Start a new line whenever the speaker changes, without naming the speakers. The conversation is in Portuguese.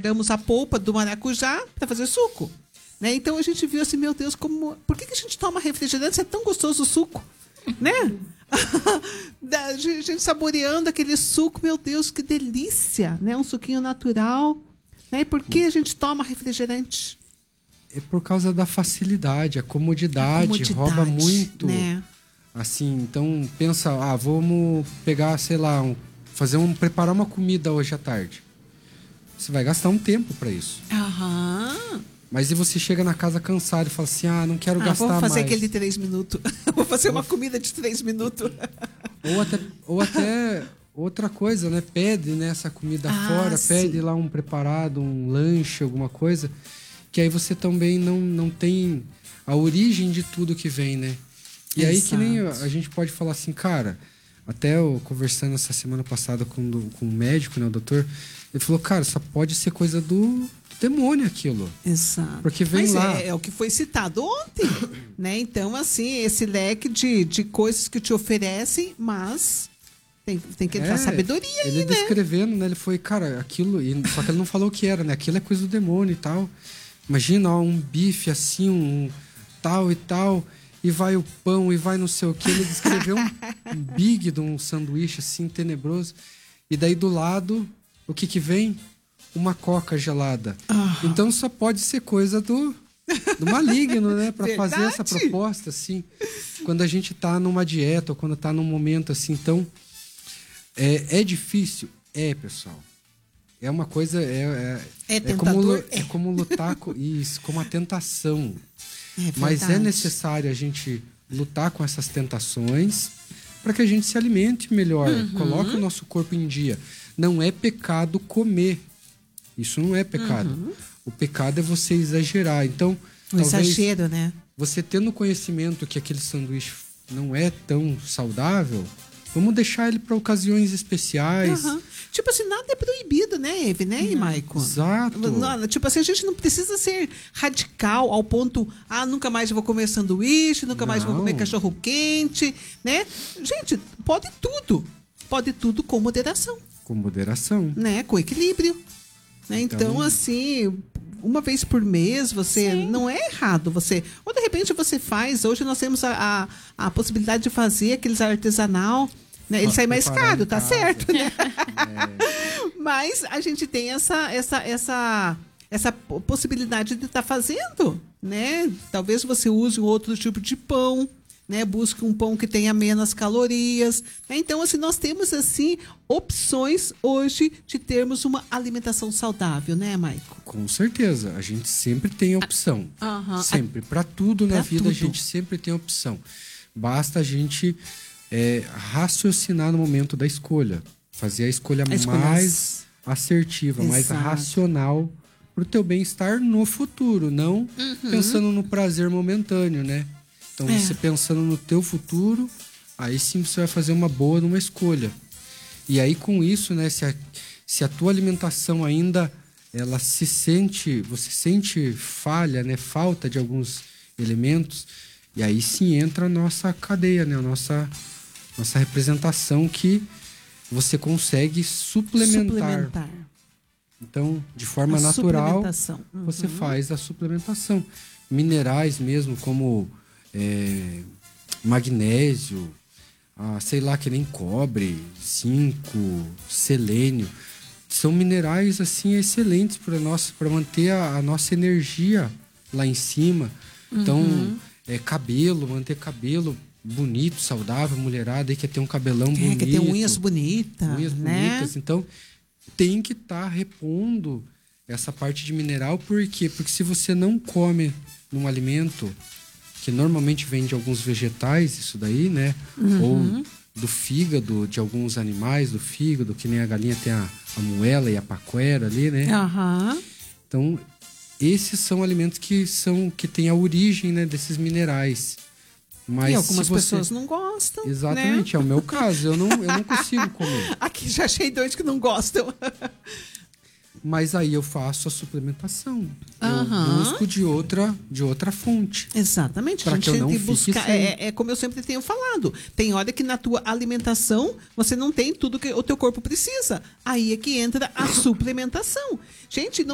pegamos a polpa do maracujá para fazer suco. Né? Então a gente viu assim, meu Deus, por que a gente toma refrigerante se é tão gostoso o suco? Né? A gente saboreando aquele suco, meu Deus, que delícia, né? Um suquinho natural. Né? E por que a gente toma refrigerante?
É por causa da facilidade, a comodidade rouba muito.
Né?
Assim, então pensa, vamos pegar, sei lá, preparar uma comida hoje à tarde. Você vai gastar um tempo para isso.
Aham.
Mas e você chega na casa cansado e fala assim, não quero gastar mais.
Vou fazer aquele de 3 minutos. Vou fazer uma comida de 3 minutos.
Ou até outra coisa, né? Pede, né, essa comida fora,
sim.
pede lá um preparado, um lanche, alguma coisa, que aí você também não tem a origem de tudo que vem, né? E aí que nem a gente pode falar assim, cara, até eu conversando essa semana passada com um médico, né, o doutor, ele falou, cara, só pode ser coisa do demônio aquilo.
Exato.
Porque vem lá.
É o que foi citado ontem, né? Então, assim, esse leque de coisas que te oferecem, mas tem que entrar sabedoria aí,
ele
né?
descrevendo, né? Ele foi, cara, aquilo... Só que ele não falou o que era, né? Aquilo é coisa do demônio e tal. Imagina, um bife assim, um tal e tal, e vai o pão, e vai não sei o que. Ele descreveu um big de um sanduíche assim, tenebroso. E daí do lado, o que vem? Uma coca gelada. Então só pode ser coisa do maligno, né? Pra fazer essa proposta, assim. Quando a gente tá numa dieta, ou quando tá num momento assim, então... É difícil? Pessoal. É uma coisa...
É tentador?
É como lutar com isso, com uma tentação.
Verdade.
Mas é necessário a gente lutar com essas tentações para que a gente se alimente melhor. Coloque o nosso corpo em dia. Não é pecado comer. Isso não é pecado. O pecado é você exagerar. Então,
exagero, né?
Você tendo conhecimento que aquele sanduíche não é tão saudável, vamos deixar ele para ocasiões especiais.
Tipo assim, nada é proibido, né, Eve, né, Maicon?
Exato.
Tipo assim, a gente não precisa ser radical ao ponto, nunca mais eu vou comer sanduíche, nunca mais vou comer cachorro quente, né? Gente, pode tudo. Pode tudo com moderação.
Com moderação.
Né? Com equilíbrio. Né? Então, assim, uma vez por mês, você não é errado. Ou de repente você faz. Hoje nós temos a possibilidade de fazer aqueles artesanal. Né? Ele sai mais caro, tá certo, né? Mas a gente tem essa possibilidade de estar fazendo, né? Talvez você use um outro tipo de pão, né? Busque um pão que tenha menos calorias, né? Então, assim, nós temos, assim, opções hoje de termos uma alimentação saudável, né, Maico?
Com certeza. A gente sempre tem opção. Sempre. Para tudo na vida, a gente sempre tem opção. Basta a gente raciocinar no momento da escolha. Fazer a escolha mais assertiva, mais racional para o teu bem-estar no futuro, não pensando no prazer momentâneo, né? Então, você pensando no teu futuro, aí sim você vai fazer uma boa numa escolha. E aí, com isso, né, se a tua alimentação ainda você sente falha, né, falta de alguns elementos, e aí sim entra a nossa cadeia, né, a nossa representação que você consegue suplementar. Então, de forma natural, você faz a suplementação. Minerais mesmo, como magnésio, sei lá, que nem cobre, zinco, selênio. São minerais assim excelentes para manter a nossa energia lá em cima. Então, manter cabelo bonito, saudável, mulherada aí quer ter um cabelão bonito.
Quer ter unhas bonitas.
Unhas bonitas. Então, tem que estar repondo essa parte de mineral. Por quê? Porque se você não come num alimento que normalmente vem de alguns vegetais, isso daí, né? Ou do fígado de alguns animais, do fígado, que nem a galinha tem a moela e a paquera ali, né? Então, esses são alimentos que têm a origem, né, desses minerais. Mas
e algumas pessoas não gostam.
Exatamente,
né?
É o meu caso. Eu não consigo comer.
Aqui já achei dois que não gostam.
Mas aí eu faço a suplementação. Eu busco de outra fonte.
Exatamente.
Para que eu não fique
buscar. É como eu sempre tenho falado. Tem hora que na tua alimentação você não tem tudo que o teu corpo precisa. Aí é que entra a suplementação. Gente, não